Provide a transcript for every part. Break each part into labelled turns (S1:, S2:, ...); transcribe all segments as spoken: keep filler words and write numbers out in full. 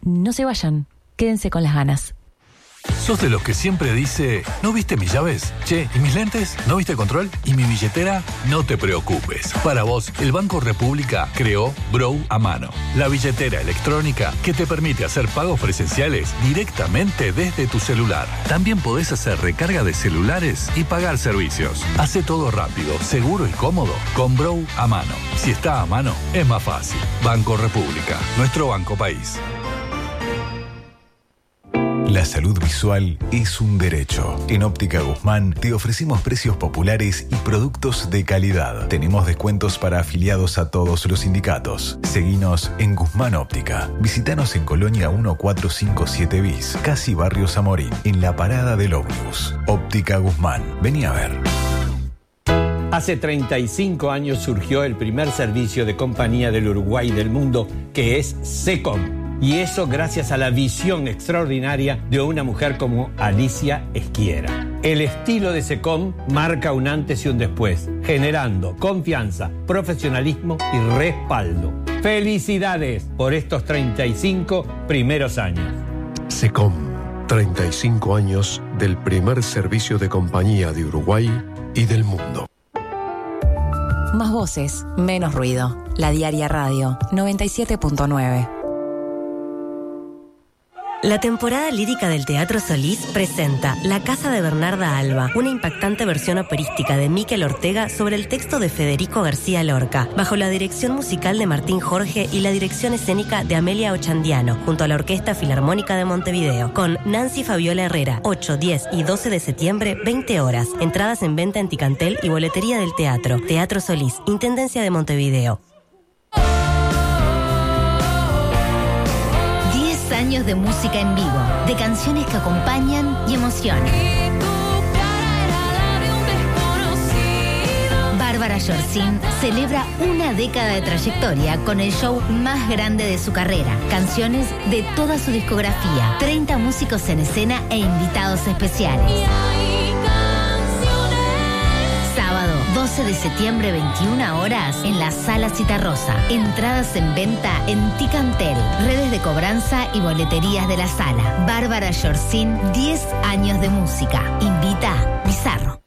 S1: No se vayan, quédense con las ganas.
S2: ¿Sos de los que siempre dice, ¿no viste mis llaves? Che, ¿y mis lentes? ¿No viste control? ¿Y mi billetera? No te preocupes. Para vos, el Banco República creó Brow a mano, la billetera electrónica que te permite hacer pagos presenciales directamente desde tu celular. También podés hacer recarga de celulares y pagar servicios. Hace todo rápido, seguro y cómodo con Brow a mano. Si está a mano, es más fácil. Banco República, nuestro banco país.
S3: La salud visual es un derecho. En Óptica Guzmán te ofrecemos precios populares y productos de calidad. Tenemos descuentos para afiliados a todos los sindicatos. Seguinos en Guzmán Óptica. Visítanos en Colonia mil cuatrocientos cincuenta y siete bis, casi Barrio Zamorín, en la parada del ómnibus. Óptica Guzmán. Vení a ver.
S4: Hace treinta y cinco años surgió el primer servicio de compañía del Uruguay y del mundo, que es SECOM. Y eso gracias a la visión extraordinaria de una mujer como Alicia Esquiera. El estilo de SECOM marca un antes y un después, generando confianza, profesionalismo y respaldo. ¡Felicidades por estos treinta y cinco primeros años!
S5: SECOM, treinta y cinco años del primer servicio de compañía de Uruguay y del mundo.
S1: Más voces, menos ruido. La Diaria Radio, noventa y siete punto nueve.
S6: La temporada lírica del Teatro Solís presenta La Casa de Bernarda Alba, una impactante versión operística de Miquel Ortega sobre el texto de Federico García Lorca, bajo la dirección musical de Martín Jorge y la dirección escénica de Amelia Ochandiano, junto a la Orquesta Filarmónica de Montevideo, con Nancy Fabiola Herrera, ocho, diez y doce de septiembre, veinte horas. Entradas en venta en Ticantel y boletería del teatro. Teatro Solís, Intendencia de Montevideo.
S7: Años de música en vivo, de canciones que acompañan y emocionan. Bárbara Yorcín celebra una década de trayectoria con el show más grande de su carrera. Canciones de toda su discografía, treinta músicos en escena e invitados especiales. Sábado doce de septiembre, veintiuna horas, en la Sala Citarrosa. Entradas en venta en Ticantel, redes de cobranza y boleterías de la sala. Bárbara Yorcín, diez años de música. Invita Bizarro.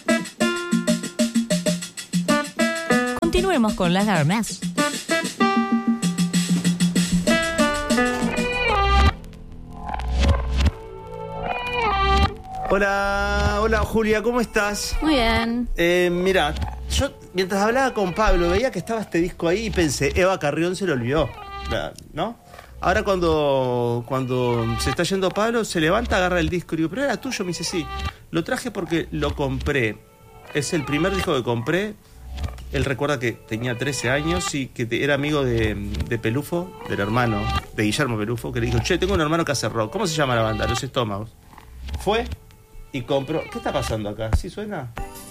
S1: Continuemos con las armas.
S8: Hola, hola Julia, ¿cómo estás?
S9: Muy bien.
S8: Eh, mira, yo mientras hablaba con Pablo veía que estaba este disco ahí y pensé, Eva Carrión se lo olvidó, ¿no? Ahora cuando, cuando se está yendo Pablo, se levanta, agarra el disco y digo, pero era tuyo, me dice, sí, lo traje porque lo compré. Es el primer disco que compré. Él recuerda que tenía trece años y que era amigo de, de Pelufo, del hermano de Guillermo Pelufo, que le dijo, che, tengo un hermano que hace rock. ¿Cómo se llama la banda? Los Estómagos. Fue y compró. ¿Qué está pasando acá? ¿Sí suena?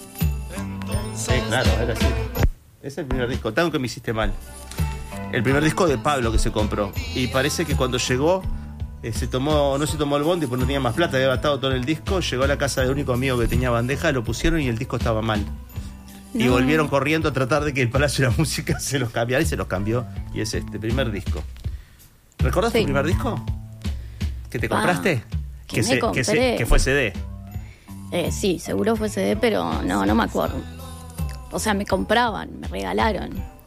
S8: Sí, claro, era así. Es el primer disco. Tanto que me hiciste mal. El primer disco de Pablo que se compró. Y parece que cuando llegó, eh, se tomó, no se tomó el bondi porque no tenía más plata, había gastado todo en el disco. Llegó a la casa del único amigo que tenía bandeja, lo pusieron y el disco estaba mal. No. Y volvieron corriendo a tratar de que el Palacio de la Música se los cambiara y se los cambió. Y es este, primer disco. ¿Recordás sí. tu primer disco? ¿Que te compraste?
S9: Ah, que,
S8: que,
S9: me
S8: se,
S9: compré.
S8: que, se, que fue C D.
S9: Eh, sí, seguro fue C D, pero no, no me acuerdo. O sea, me compraban, me regalaron.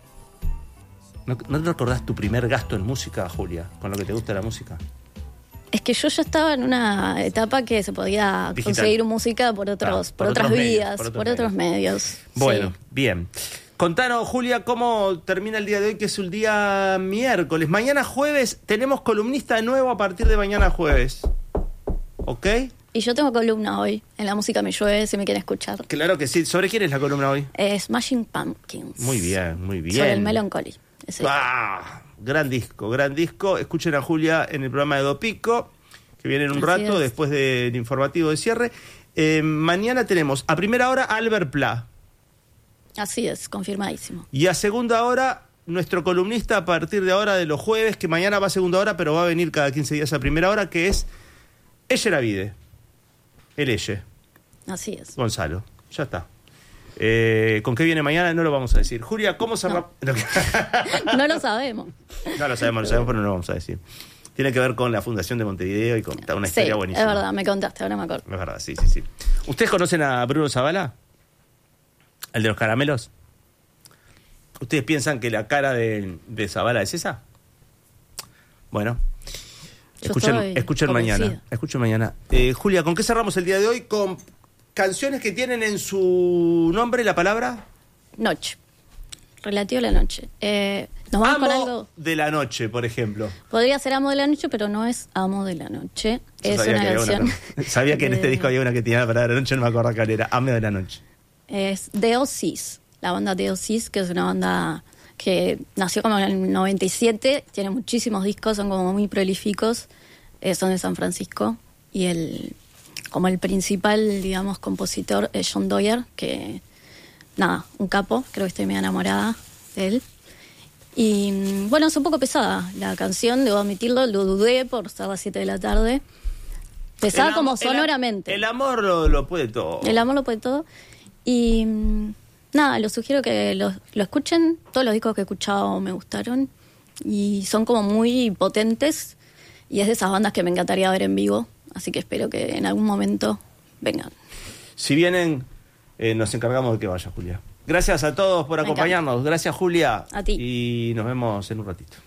S8: ¿No, ¿No te recordás tu primer gasto en música, Julia? Con lo que te gusta la música.
S9: Es que yo ya estaba en una etapa que se podía Digital. conseguir música por otros, ah, por, por otras otros vías, medios, por, otros, por otros medios. medios.
S8: Bueno,
S9: sí.
S8: bien. Contanos, Julia, cómo termina el día de hoy, que es el día miércoles. Mañana jueves tenemos columnista nuevo a partir de mañana jueves. ¿Ok?
S9: Y yo tengo columna hoy, en La Música Me Llueve, si me quieren escuchar.
S8: Claro que sí. ¿Sobre quién es la columna hoy?
S9: Eh, Smashing Pumpkins.
S8: Muy bien, muy bien.
S9: Sobre el Melancholy.
S8: Ah, gran disco, gran disco. Escuchen a Julia en el programa de Dopico, que viene en un Así rato, es. después del informativo de cierre. Eh, mañana tenemos a primera hora Albert Pla.
S9: Así es, confirmadísimo.
S8: Y a segunda hora, nuestro columnista a partir de ahora de los jueves, que mañana va a segunda hora, pero va a venir cada quince días a primera hora, que es Eyeravide. El Eye.
S9: Así es.
S8: Gonzalo, ya está. Eh, ¿Con qué viene mañana? No lo vamos a decir. Julia, ¿cómo se...
S9: No, no lo sabemos.
S8: No lo sabemos, lo sabemos, pero no lo vamos a decir. Tiene que ver con la Fundación de Montevideo y con una historia
S9: sí,
S8: buenísima.
S9: Es verdad, me contaste, ahora me acuerdo.
S8: Es verdad, sí, sí, sí. ¿Ustedes conocen a Bruno Zavala? ¿El de los caramelos? ¿Ustedes piensan que la cara de, de Zavala es esa? Bueno, escuchen, escuchen mañana. Escuchen mañana. Eh, Julia, ¿con qué cerramos el día de hoy? Con canciones que tienen en su nombre la palabra...
S9: Noche. Relativo a la noche. Eh, nos vamos
S8: Amo
S9: con algo...
S8: de la noche, por ejemplo.
S9: Podría ser Amo de la noche, pero no es Amo de la noche. Yo es una canción...
S8: Una, sabía que en este disco había una que tenía la palabra noche, no me acuerdo cuál era. Amo de la noche.
S9: Es The Oasis, la banda The Oasis, que es una banda que nació como en el noventa y siete, tiene muchísimos discos, son como muy prolíficos, eh, son de San Francisco, y el como el principal, digamos, compositor es John Doyer, que, nada, un capo, creo que estoy medio enamorada de él. Y, bueno, es un poco pesada la canción, debo admitirlo, lo dudé por ser las siete de la tarde. Pesada am- como sonoramente.
S8: El, el amor lo, lo puede todo.
S9: El amor lo puede todo. Y nada, los sugiero que lo, lo escuchen. Todos los discos que he escuchado me gustaron y son como muy potentes y es de esas bandas que me encantaría ver en vivo, así que espero que en algún momento vengan.
S8: Si vienen, eh, nos encargamos de que vaya, Julia. Gracias a todos por acompañarnos. Gracias, Julia.
S9: A ti.
S8: Y nos vemos en un ratito.